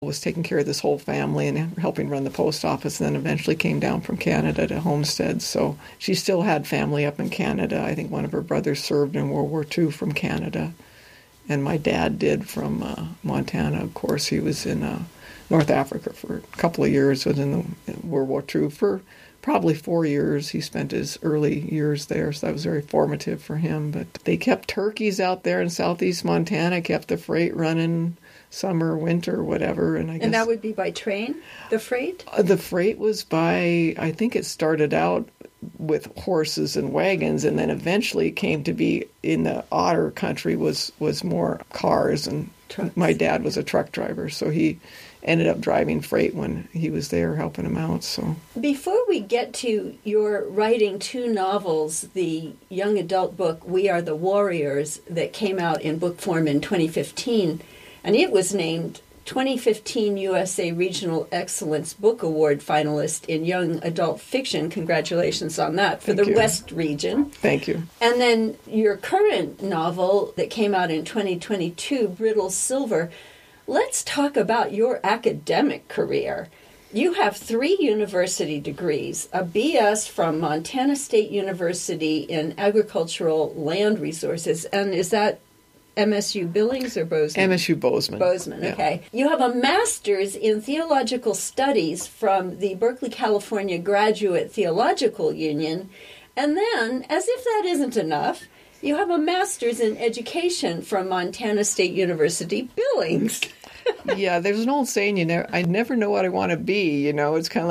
was taking care of this whole family and helping run the post office, and then eventually came down from Canada to Homestead. So she still had family up in Canada. I think one of her brothers served in World War II from Canada, and my dad did from Montana. Of course, he was in North Africa for a couple of years, was in the World War II for probably 4 years. He spent his early years there, so that was very formative for him. But they kept turkeys out there in southeast Montana, kept the freight running summer, winter, whatever. And I guess, and that would be by train, the freight? The freight was by, I think it started out with horses and wagons, and then eventually came to be in the Otter country was more cars, and trucks. My dad was a truck driver, so he ended up driving freight when he was there helping him out. So before we get to your writing 2 novels, the young adult book We Are the Warriors that came out in book form in 2015, and it was named 2015 USA Regional Excellence Book Award finalist in Young Adult Fiction. Congratulations on that for the West region. Thank you. And then your current novel that came out in 2022, Brittle Silver. Let's talk about your academic career. You have 3 university degrees, a BS from Montana State University in Agricultural Land Resources, and is that MSU Billings or Bozeman? MSU Bozeman. Bozeman, okay. You have a master's in theological studies from the Berkeley, California Graduate Theological Union. And then, as if that isn't enough, you have a master's in education from Montana State University Billings. Yeah, there's an old saying, I never know what I want to be. It's kind of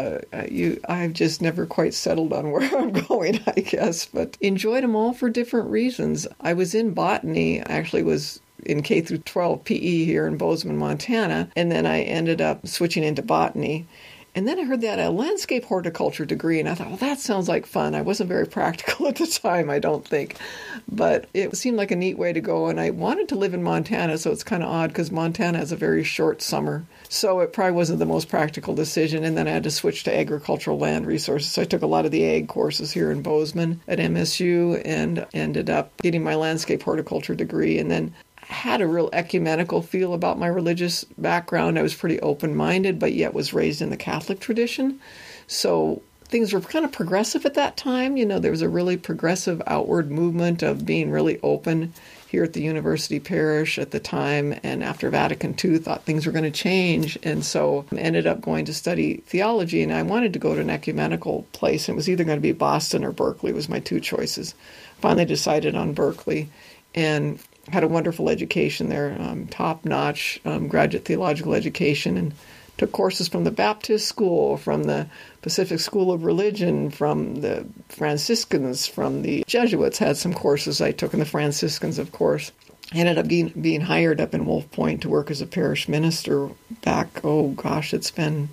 like I've just never quite settled on where I'm going, I guess. But enjoyed them all for different reasons. I was in botany, actually was in K through 12 PE here in Bozeman, Montana, and then I ended up switching into botany. And then I heard that a landscape horticulture degree, and I thought, well, that sounds like fun. I wasn't very practical at the time, I don't think. But it seemed like a neat way to go, and I wanted to live in Montana, so it's kind of odd because Montana has a very short summer. So it probably wasn't the most practical decision, and then I had to switch to agricultural land resources. So I took a lot of the ag courses here in Bozeman at MSU and ended up getting my landscape horticulture degree, and then had a real ecumenical feel about my religious background. I was pretty open-minded, but yet was raised in the Catholic tradition. So things were kind of progressive at that time. There was a really progressive outward movement of being really open here at the university parish at the time. And after Vatican II, thought things were going to change. And so ended up going to study theology. And I wanted to go to an ecumenical place. It was either going to be Boston or Berkeley was my 2 choices. Finally decided on Berkeley and had a wonderful education there, top-notch graduate theological education, and took courses from the Baptist School, from the Pacific School of Religion, from the Franciscans, from the Jesuits. Had some courses I took in the Franciscans, of course. I ended up being hired up in Wolf Point to work as a parish minister back, it's been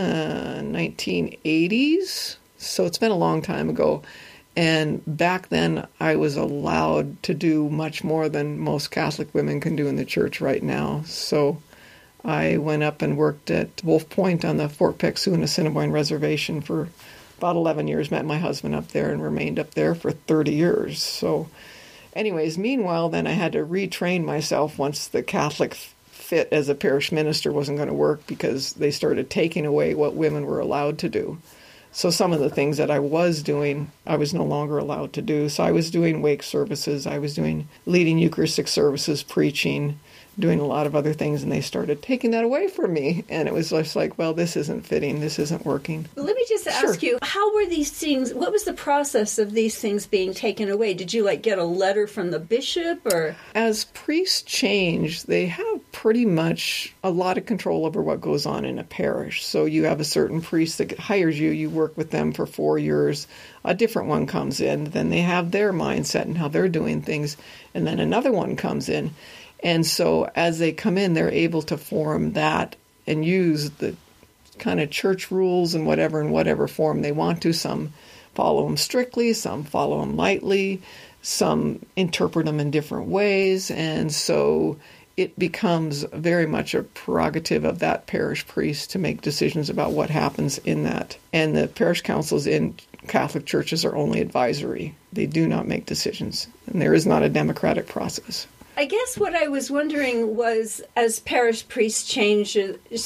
1980s. So it's been a long time ago. And back then, I was allowed to do much more than most Catholic women can do in the church right now. So I went up and worked at Wolf Point on the Fort Peck Sioux Assiniboine Reservation for about 11 years. Met my husband up there and remained up there for 30 years. So anyways, meanwhile, then I had to retrain myself once the Catholic fit as a parish minister wasn't going to work because they started taking away what women were allowed to do. So some of the things that I was doing, I was no longer allowed to do. So I was doing wake services, I was doing leading Eucharistic services, preaching, doing a lot of other things, and they started taking that away from me. And it was just like, well, this isn't fitting, this isn't working. Let me just ask you, how were these things, what was the process of these things being taken away? Did you get a letter from the bishop or? As priests change, they have pretty much a lot of control over what goes on in a parish. So you have a certain priest that hires you, you work with them for 4 years, a different one comes in, then they have their mindset and how they're doing things, and then another one comes in. And so as they come in, they're able to form that and use the kind of church rules and whatever form they want to. Some follow them strictly, some follow them lightly, some interpret them in different ways. And so it becomes very much a prerogative of that parish priest to make decisions about what happens in that. And the parish councils in Catholic churches are only advisory. They do not make decisions. And there is not a democratic process. I guess what I was wondering was, as parish priests